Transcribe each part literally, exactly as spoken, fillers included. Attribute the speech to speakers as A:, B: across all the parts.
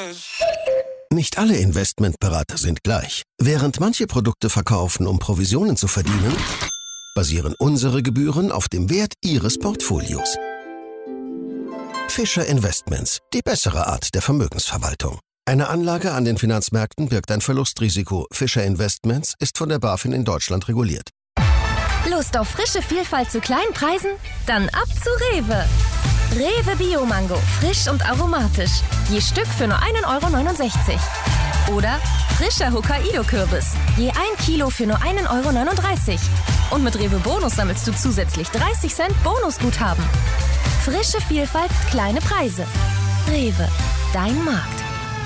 A: Nicht alle Investmentberater sind gleich. Während manche Produkte verkaufen, um Provisionen zu verdienen, basieren unsere Gebühren auf dem Wert Ihres Portfolios. Fischer Investments, die bessere Art der Vermögensverwaltung. Eine Anlage an den Finanzmärkten birgt ein Verlustrisiko. Fischer Investments ist von der BaFin in Deutschland reguliert.
B: Lust auf frische Vielfalt zu kleinen Preisen? Dann ab zu Rewe. Rewe Bio-Mango, frisch und aromatisch. Je Stück für nur ein Euro neunundsechzig. Oder frischer Hokkaido-Kürbis. Je ein Kilo für nur ein Euro neununddreißig. Und mit Rewe Bonus sammelst du zusätzlich dreißig Cent Bonusguthaben. Frische Vielfalt, kleine Preise. Rewe, dein Markt.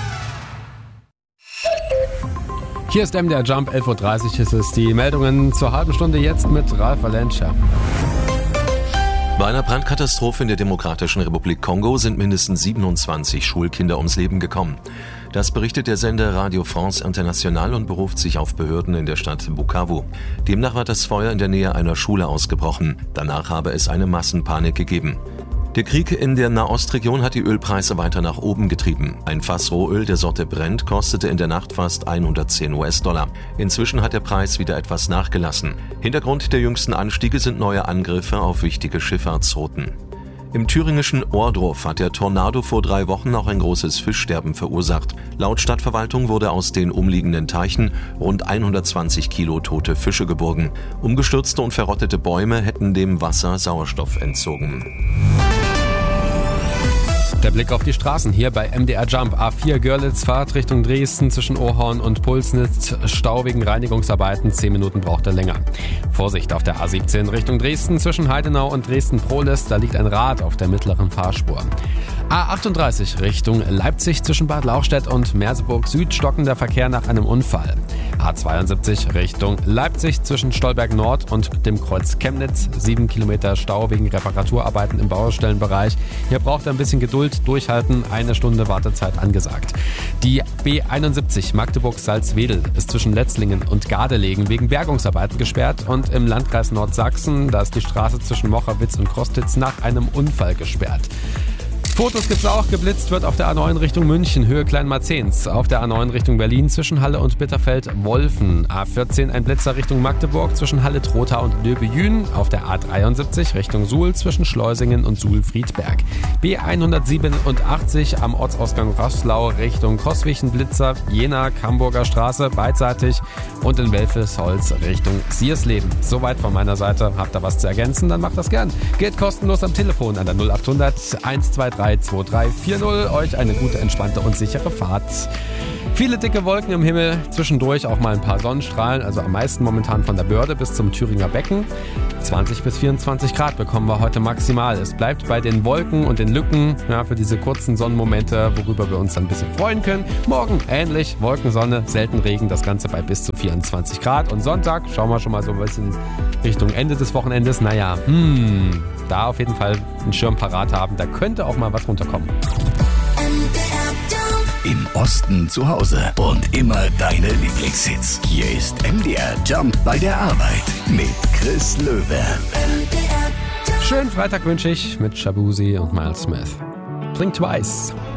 C: Hier ist M D R Jump, elf Uhr dreißig ist es. Die Meldungen zur halben Stunde jetzt mit Ralf Valencia.
D: Bei einer Brandkatastrophe in der Demokratischen Republik Kongo sind mindestens siebenundzwanzig Schulkinder ums Leben gekommen. Das berichtet der Sender Radio France International und beruft sich auf Behörden in der Stadt Bukavu. Demnach war das Feuer in der Nähe einer Schule ausgebrochen. Danach habe es eine Massenpanik gegeben. Der Krieg in der Nahostregion hat die Ölpreise weiter nach oben getrieben. Ein Fass Rohöl der Sorte Brent kostete in der Nacht fast hundertzehn US-Dollar. Inzwischen hat der Preis wieder etwas nachgelassen. Hintergrund der jüngsten Anstiege sind neue Angriffe auf wichtige Schifffahrtsrouten. Im thüringischen Ohrdruf hat der Tornado vor drei Wochen auch ein großes Fischsterben verursacht. Laut Stadtverwaltung wurde aus den umliegenden Teichen rund hundertzwanzig Kilo tote Fische geborgen. Umgestürzte und verrottete Bäume hätten dem Wasser Sauerstoff entzogen.
C: Der Blick auf die Straßen hier bei M D R Jump. A vier Görlitz, Fahrt Richtung Dresden zwischen Ohorn und Pulsnitz. Stau wegen Reinigungsarbeiten, zehn Minuten braucht er länger. Vorsicht auf der A siebzehn Richtung Dresden zwischen Heidenau und Dresden-Prohlis. Da liegt ein Rad auf der mittleren Fahrspur. A achtunddreißig Richtung Leipzig zwischen Bad Lauchstädt und Merseburg Süd stockender Verkehr nach einem Unfall. A zweiundsiebzig Richtung Leipzig zwischen Stolberg Nord und dem Kreuz Chemnitz. Sieben Kilometer Stau wegen Reparaturarbeiten im Baustellenbereich. Hier braucht er ein bisschen Geduld. Durchhalten, eine Stunde Wartezeit angesagt. Die B einundsiebzig Magdeburg-Salzwedel ist zwischen Letzlingen und Gardelegen wegen Bergungsarbeiten gesperrt und im Landkreis Nordsachsen, da ist die Straße zwischen Mocherwitz und Kostitz nach einem Unfall gesperrt. Fotos gibt's auch. Geblitzt wird auf der A neun Richtung München, Höhe Kleinmarzens. Auf der A neun Richtung Berlin zwischen Halle und Bitterfeld-Wolfen. A vierzehn ein Blitzer Richtung Magdeburg zwischen Halle-Trotha und Löbejün. Auf der A dreiundsiebzig Richtung Suhl zwischen Schleusingen und Suhl-Friedberg. B hundertsiebenundachtzig am Ortsausgang Roßlau Richtung Koswig ein Blitzer. Jena, Hamburger Straße beidseitig. Und in Welfelsholz Richtung Siersleben. Soweit von meiner Seite. Habt ihr was zu ergänzen? Dann macht das gern. Geht kostenlos am Telefon an der null achthundert eins zwei drei zwei drei vier null. Euch eine gute, entspannte und sichere Fahrt. Viele dicke Wolken im Himmel, zwischendurch auch mal ein paar Sonnenstrahlen, also am meisten momentan von der Börde bis zum Thüringer Becken. zwanzig bis vierundzwanzig Grad bekommen wir heute maximal. Es bleibt bei den Wolken und den Lücken, ja, für diese kurzen Sonnenmomente, worüber wir uns dann ein bisschen freuen können. Morgen ähnlich, Wolken, Sonne, selten Regen, das Ganze bei bis zu vierundzwanzig Grad. Und Sonntag, schauen wir schon mal so ein bisschen Richtung Ende des Wochenendes. Naja, hm, da auf jeden Fall einen Schirm parat haben, da könnte auch mal was runterkommen.
E: Im Osten zu Hause und immer deine Lieblingshits. Hier ist M D R Jump bei der Arbeit mit Chris Löwe.
C: Schönen Freitag wünsche ich mit Shabuzi und Miles Smith. Think Twice.